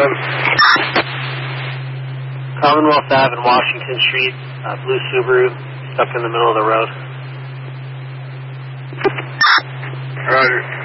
Commonwealth Ave and Washington Street, blue Subaru, stuck in the middle of the road. Roger.